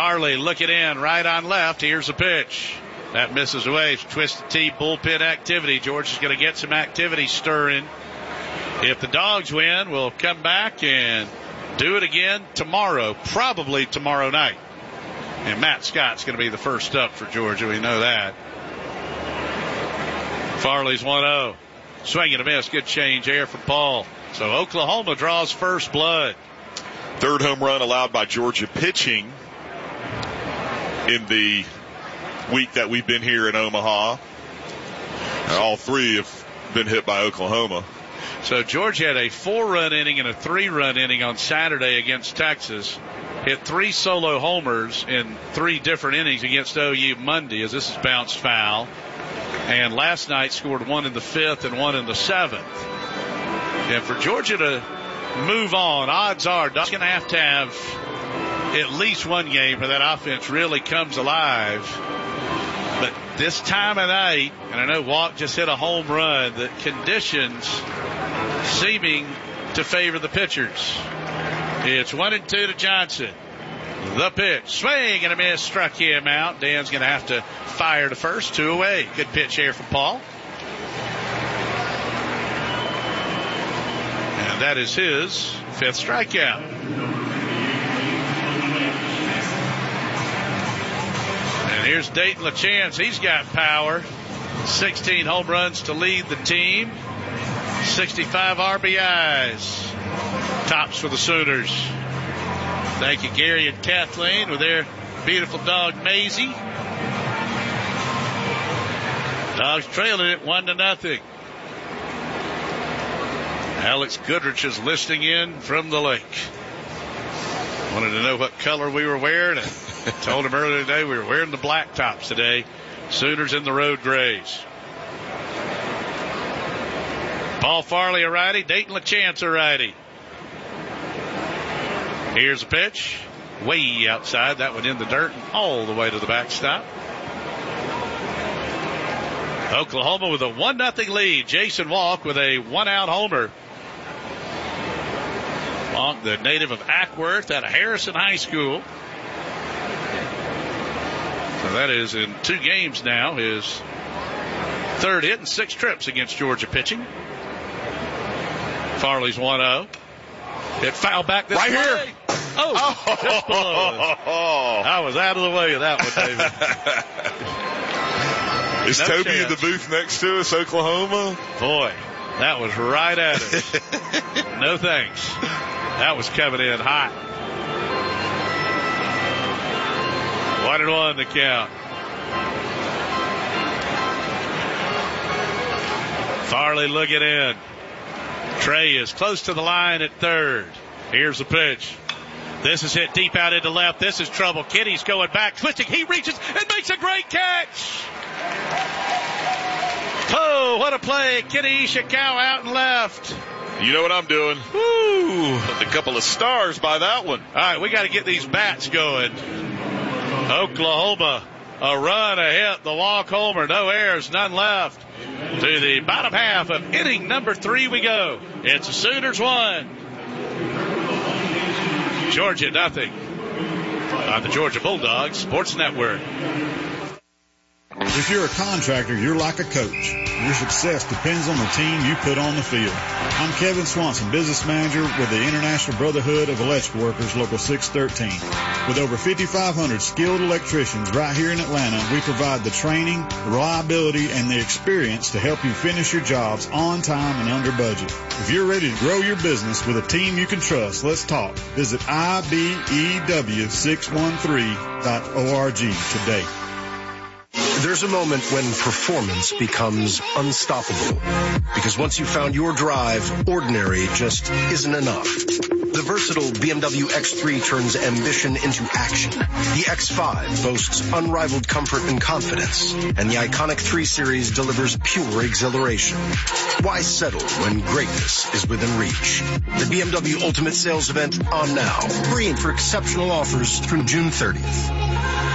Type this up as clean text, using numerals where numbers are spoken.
Farley looking in, right on left. Here's a pitch. That misses away. Twisted T bullpen activity. Georgia's going to get some activity stirring. If the Dogs win, we'll come back and do it again tomorrow, probably tomorrow night. And Matt Scott's going to be the first up for Georgia. We know that. Farley's 1-0. Swing and a miss. Good change there from Paul. So Oklahoma draws first blood. Third home run allowed by Georgia pitching in the week that we've been here in Omaha. And all three have been hit by Oklahoma. So Georgia had a 4-run inning and a 3-run inning on Saturday against Texas. Hit 3 solo homers in 3 different innings against OU Monday as this is bounced foul. And last night scored 1 in the 5th and 1 in the 7th. And for Georgia to move on, odds are Doug's going to have at least one game where that offense really comes alive. But this time of night, and I know Walk just hit a home run, the conditions seeming to favor the pitchers. It's 1-2 to Johnson. The pitch. Swing and a miss. Struck him out. Dan's going to have to fire to first. 2 away. Good pitch here from Paul. And that is his 5th strikeout. And here's Dayton LaChance. He's got power. 16 home runs to lead the team. 65 RBIs. Tops for the Sooners. Thank you, Gary and Kathleen, with their beautiful dog, Maisie. Dogs trailing it 1-0. Alex Goodrich is listening in from the lake. Wanted to know what color we were wearing. And told him earlier today we were wearing the black tops today. Sooners in the road grays. Paul Farley a righty. Dayton LaChance a righty. Here's a pitch. Way outside. That one in the dirt and all the way to the backstop. Oklahoma with a 1-0 lead. Jason Walk with a 1-out homer. Walk, the native of Ackworth out of Harrison High School. So that is in 2 games now. His 3rd hit and 6 trips against Georgia pitching. Farley's 1-0. It fouled back this way. Here. Oh, just below. I was out of the way of that one, David. Is Toby chance. In the booth next to us, Oklahoma? Boy, that was right at us. No thanks. That was coming in hot. 1-1 the count. Farley looking in. Trey is close to the line at 3rd. Here's the pitch. This is hit deep out into left. This is trouble. Kenny's going back, twisting. He reaches and makes a great catch. Oh, what a play. Kenny Ishikawa out and left. You know what I'm doing. Woo. A couple of stars by that one. All right, we got to get these bats going. Oklahoma, a run, a hit, the walk homer, no errors, none left. To the bottom half of inning number 3 we go. It's the Sooners 1. Georgia 0. On the Georgia Bulldogs Sports Network. If you're a contractor, you're like a coach. Your success depends on the team you put on the field. I'm Kevin Swanson, business manager with the International Brotherhood of Electrical Workers, Local 613. With over 5,500 skilled electricians right here in Atlanta, we provide the training, reliability, and the experience to help you finish your jobs on time and under budget. If you're ready to grow your business with a team you can trust, let's talk. Visit IBEW613.org today. There's a moment when performance becomes unstoppable. Because once you've found your drive, ordinary just isn't enough. The versatile BMW X3 turns ambition into action. The X5 boasts unrivaled comfort and confidence. And the iconic 3 Series delivers pure exhilaration. Why settle when greatness is within reach? The BMW Ultimate Sales Event on now. Hurry in for exceptional offers through June 30th.